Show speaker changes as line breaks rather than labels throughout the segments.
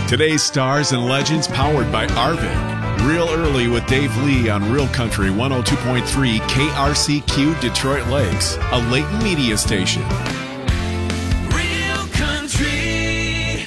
Today's stars and legends powered by Arvin. Real Early with Dave Lee on Real Country 102.3 KRCQ Detroit Lakes, a Layton media station.
Real Country.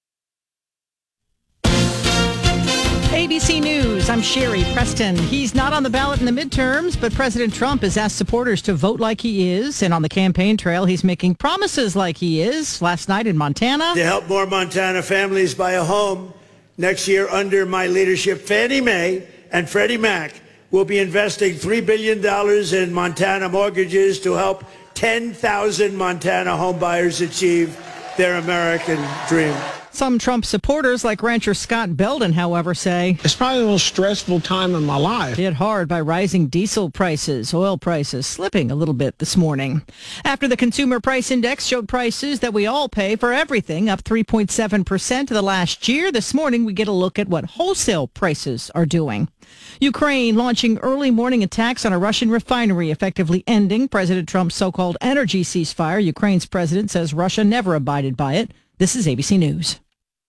ABC News, I'm Sherry Preston. He's not on the ballot in the midterms, but President Trump has asked supporters to vote like he is. And on the campaign trail, he's making promises like he is. Last night in Montana.
To help more Montana families buy a home next year under my leadership, Fannie Mae and Freddie Mac will be investing $3 billion in Montana mortgages to help 10,000 Montana home buyers achieve their American dream.
Some Trump supporters, like rancher Scott Belden, however, say
it's probably the most stressful time in my life.
Hit hard by rising diesel prices, oil prices slipping a little bit this morning. After the Consumer Price Index showed prices that we all pay for everything up 3.7% to the last year, this morning we get a look at what wholesale prices are doing. Ukraine launching early morning attacks on a Russian refinery, effectively ending President Trump's so-called energy ceasefire. Ukraine's president says Russia never abided by it. This is ABC News.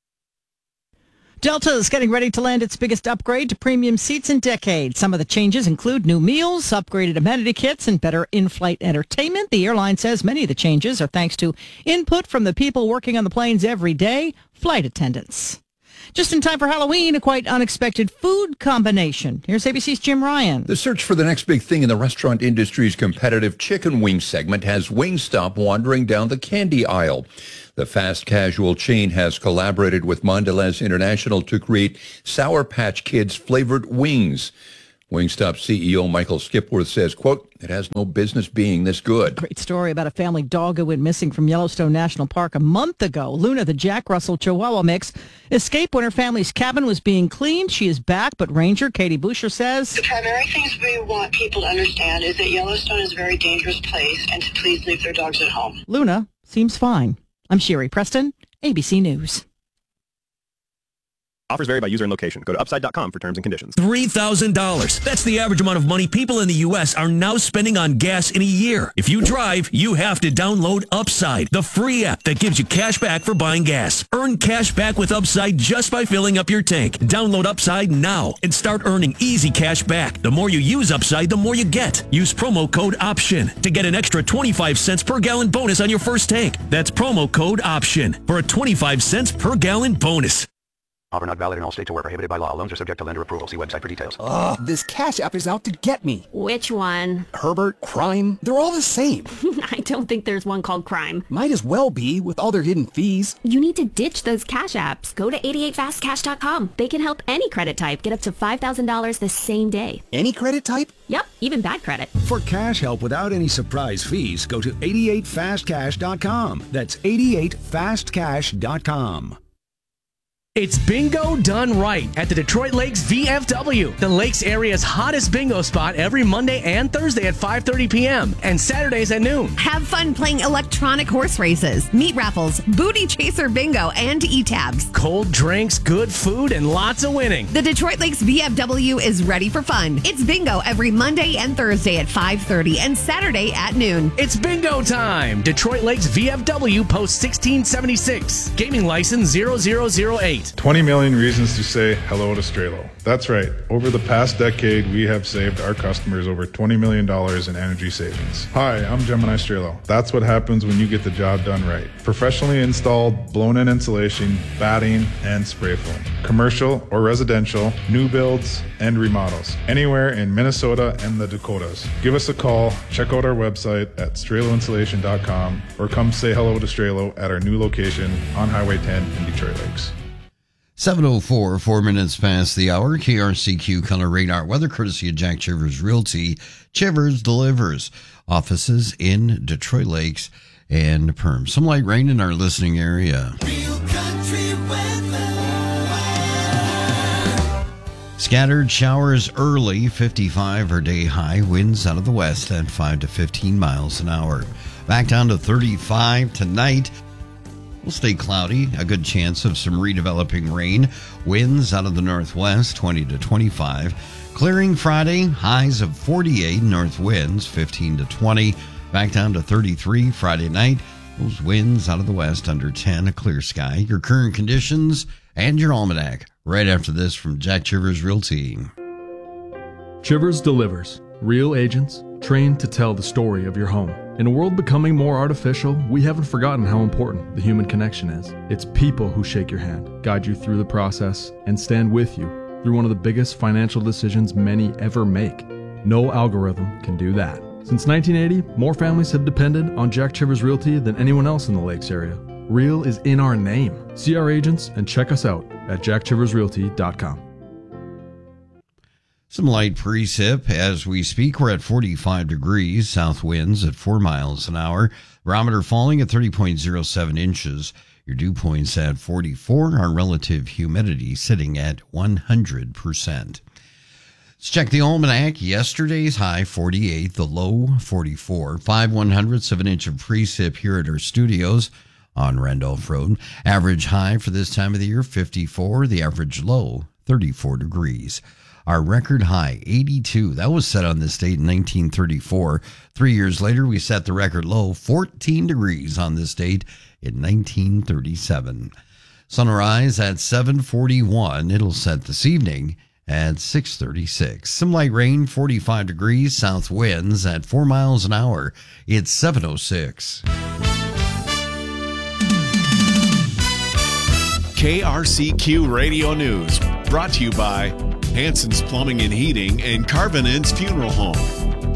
Delta is getting ready to land its biggest upgrade to premium seats in decades. Some of the changes include new meals, upgraded amenity kits, and better in-flight entertainment. The airline says many of the changes are thanks to input from the people working on the planes every day, flight attendants. Just in time for Halloween, a quite unexpected food combination. Here's ABC's Jim Ryan.
The search for the next big thing in the restaurant industry's competitive chicken wing segment has Wingstop wandering down the candy aisle. The fast casual chain has collaborated with Mondelez International to create Sour Patch Kids flavored wings. Wingstop CEO Michael Skipworth says, quote, "It has no business being this good."
Great story about a family dog who went missing from Yellowstone National Park a month ago. Luna, the Jack Russell Chihuahua mix, escaped when her family's cabin was being cleaned. She is back, but Ranger Katie Boucher says
the primary things we want people to understand is that Yellowstone is a very dangerous place and to please leave their dogs at home.
Luna seems fine. I'm Sherry Preston, ABC News.
Offers vary by user and location. Go to upside.com for terms and conditions.
$3,000. That's the average amount of money people in the U.S. are now spending on gas in a year. If you drive, you have to download Upside, the free app that gives you cash back for buying gas. Earn cash back with Upside just by filling up your tank. Download Upside now and start earning easy cash back. The more you use Upside, the more you get. Use promo code OPTION to get an extra 25 cents per gallon bonus on your first tank. That's promo code OPTION for a 25 cents per gallon bonus.
Offer not valid in all states or where prohibited by law. Loans are subject to lender approval. See website for details.
Ugh, this Cash App is out to get me.
Which one?
Herbert, Crime, they're all the same.
I don't think there's one called Crime.
Might as well be with all their hidden fees.
You need to ditch those Cash Apps. Go to 88fastcash.com. They can help any credit type get up to $5,000 the same day.
Any credit type?
Yep, even bad credit.
For cash help without any surprise fees, go to 88fastcash.com. That's 88fastcash.com.
It's bingo done right at the Detroit Lakes VFW, the Lakes area's hottest bingo spot every Monday and Thursday at 5:30 p.m. and Saturdays at noon.
Have fun playing electronic horse races, meat raffles, booty chaser bingo, and e-tabs.
Cold drinks, good food, and lots of winning.
The Detroit Lakes VFW is ready for fun. It's bingo every Monday and Thursday at 5:30 and Saturday at noon.
It's bingo time. Detroit Lakes VFW, Post 1676. Gaming license 0008.
20 million reasons to say hello to Strelo. That's right. Over the past decade, we have saved our customers over $20 million in energy savings. Hi, I'm Gemini Strelo. That's what happens when you get the job done right. Professionally installed blown-in insulation, batting, and spray foam. Commercial or residential, new builds, and remodels. Anywhere in Minnesota and the Dakotas. Give us a call, check out our website at StreloInsulation.com, or come say hello to Strelo at our new location on Highway 10 in Detroit Lakes.
7:04, 4 minutes past the hour. KRCQ Color Radar weather courtesy of Jack Chivers Realty. Chivers delivers. Offices in Detroit Lakes and Perm. Some light rain in our listening area.
Real country weather.
Scattered showers early, 55 our day high. Winds out of the west at 5 to 15 miles an hour. Back down to 35 tonight. Will stay cloudy, a good chance of some redeveloping rain. Winds out of the northwest, 20 to 25. Clearing Friday, highs of 48, north winds 15 to 20. Back down to 33 Friday night. Those winds out of the west under 10, a clear sky. Your current conditions and your almanac right after this from Jack Chivers Realty.
Chivers delivers. Real agents trained to tell the story of your home. In a world becoming more artificial, we haven't forgotten how important the human connection is. It's people who shake your hand, guide you through the process, and stand with you through one of the biggest financial decisions many ever make. No algorithm can do that. Since 1980, more families have depended on Jack Chivers Realty than anyone else in the Lakes area. Real is in our name. See our agents and check us out at jackchiversrealty.com.
Some light precip as we speak. We're at 45 degrees, south winds at 4 miles an hour. Barometer falling at 30.07 inches. Your dew point's at 44. Our relative humidity sitting at 100%. Let's check the almanac. Yesterday's high 48, the low 44. 5/100ths of an inch of precip here at our studios on Randolph Road. Average high for this time of the year 54. The average low 34 degrees. Our record high, 82. That was set on this date in 1934. 3 years later, we set the record low, 14 degrees on this date in 1937. Sunrise at 7:41. It'll set this evening at 6:36. Some light rain, 45 degrees, south winds at 4 miles an hour. It's 7:06.
KRCQ Radio News, brought to you by Hanson's Plumbing and Heating and Carvinen's Funeral Home.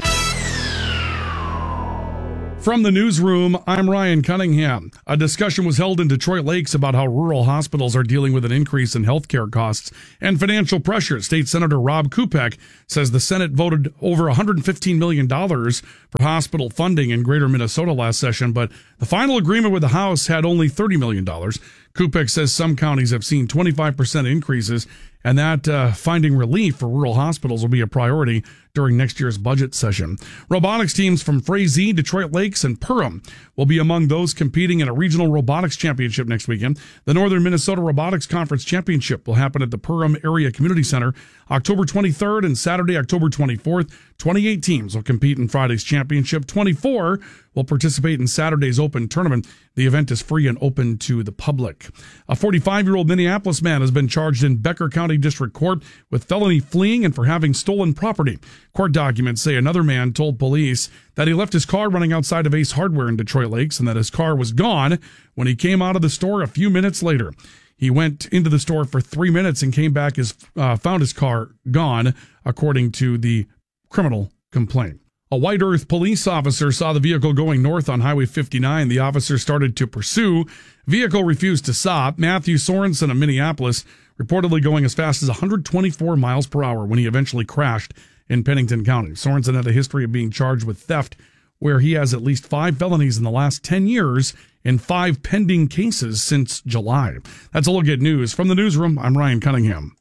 From the newsroom, I'm Ryan Cunningham. A discussion was held in Detroit Lakes about how rural hospitals are dealing with an increase in healthcare costs and financial pressure. State Senator Rob Kupek says the Senate voted over $115 million for hospital funding in Greater Minnesota last session, but the final agreement with the House had only $30 million. Kupek says some counties have seen 25% increases, and that finding relief for rural hospitals will be a priority during next year's budget session. Robotics teams from Frazee, Detroit Lakes, and Perham will be among those competing in a regional robotics championship next weekend. The Northern Minnesota Robotics Conference Championship will happen at the Perham Area Community Center October 23rd and Saturday, October 24th. 28 teams will compete in Friday's championship. 24 will participate in Saturday's open tournament. The event is free and open to the public. A 45-year-old Minneapolis man has been charged in Becker County District Court with felony fleeing and for having stolen property. Court documents say another man told police that he left his car running outside of Ace Hardware in Detroit Lakes and that his car was gone when he came out of the store a few minutes later. He went into the store for 3 minutes and came back, found his car gone, according to the criminal complaint. A White Earth police officer saw the vehicle going north on Highway 59. The officer started to pursue. Vehicle refused to stop. Matthew Sorensen of Minneapolis reportedly going as fast as 124 miles per hour when he eventually crashed in Pennington County. Sorensen had a history of being charged with theft, where he has at least 5 felonies in the last 10 years and 5 pending cases since July. That's a look at news. From the newsroom, I'm Ryan Cunningham.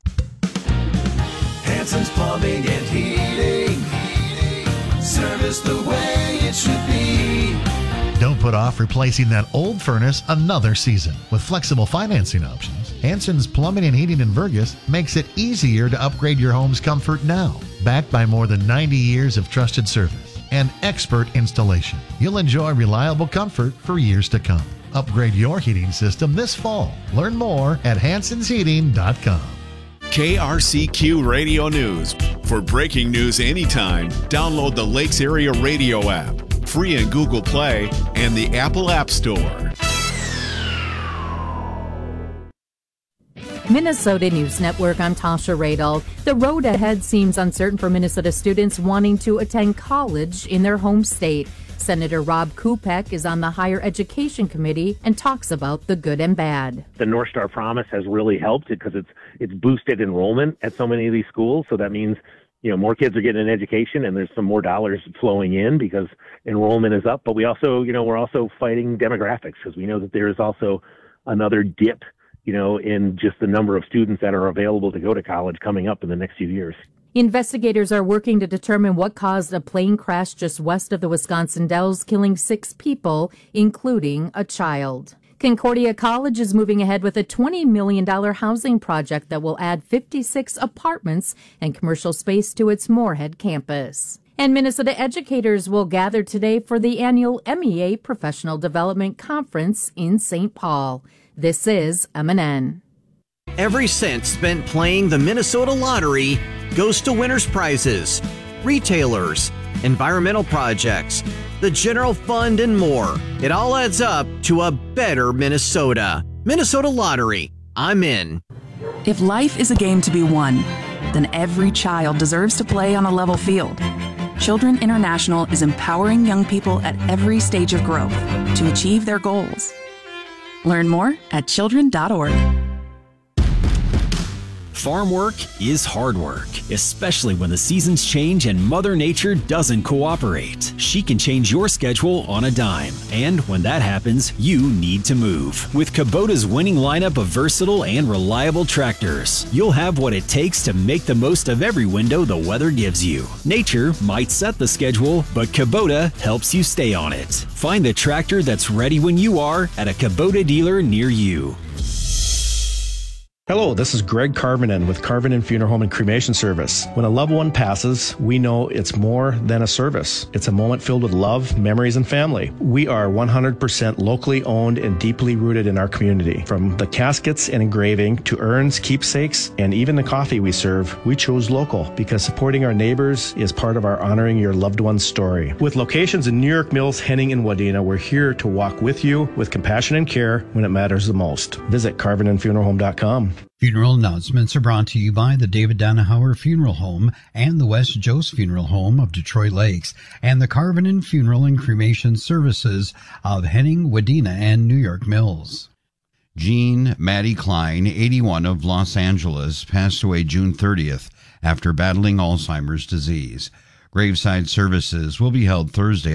Hanson's Plumbing and Heating. Service the way it should be.
Don't put off replacing that old furnace another season. With flexible financing options, Hanson's Plumbing and Heating in Vergas makes it easier to upgrade your home's comfort now. Backed by more than 90 years of trusted service and expert installation, you'll enjoy reliable comfort for years to come. Upgrade your heating system this fall. Learn more at hansonsheating.com.
KRCQ Radio News. For breaking news anytime, download the Lakes Area Radio app, free in Google Play and the Apple App Store.
Minnesota News Network, I'm Tasha Radel. The road ahead seems uncertain for Minnesota students wanting to attend college in their home state. Senator Rob Kupek is on the Higher Education Committee and talks about the good and bad.
The North Star Promise has really helped because it's boosted enrollment at so many of these schools. So that means, more kids are getting an education and there's some more dollars flowing in because enrollment is up. But we also, we're also fighting demographics because we know that there is also another dip, in just the number of students that are available to go to college coming up in the next few years.
Investigators are working to determine what caused a plane crash just west of the Wisconsin Dells, killing 6 people, including a child. Concordia College is moving ahead with a $20 million housing project that will add 56 apartments and commercial space to its Moorhead campus. And Minnesota educators will gather today for the annual MEA Professional Development Conference in St. Paul. This is MNN.
Every cent spent playing the Minnesota Lottery goes to winners' prizes, retailers, environmental projects, the general fund, and more. It all adds up to a better Minnesota. Minnesota Lottery. I'm in.
If life is a game to be won, then every child deserves to play on a level field. Children International is empowering young people at every stage of growth to achieve their goals. Learn more at children.org.
Farm work is hard work, especially when the seasons change and Mother Nature doesn't cooperate. She can change your schedule on a dime. And when that happens, you need to move. With Kubota's winning lineup of versatile and reliable tractors, you'll have what it takes to make the most of every window the weather gives you. Nature might set the schedule, but Kubota helps you stay on it. Find the tractor that's ready when you are at a Kubota dealer near you.
Hello, this is Greg Carvinen with Carvinen Funeral Home and Cremation Service. When a loved one passes, we know it's more than a service. It's a moment filled with love, memories, and family. We are 100% locally owned and deeply rooted in our community. From the caskets and engraving to urns, keepsakes, and even the coffee we serve, we chose local because supporting our neighbors is part of our honoring your loved one's story. With locations in New York Mills, Henning, and Wadena, we're here to walk with you with compassion and care when it matters the most. Visit CarvinenFuneralHome.com.
Funeral announcements are brought to you by the David Danahauer Funeral Home and the West Jost Funeral Home of Detroit Lakes and the Carvinen Funeral and Cremation Services of Henning, Wadena, and New York Mills. Jean Maddie Klein, 81, of Los Angeles, passed away June 30th after battling Alzheimer's disease. Graveside services will be held Thursday,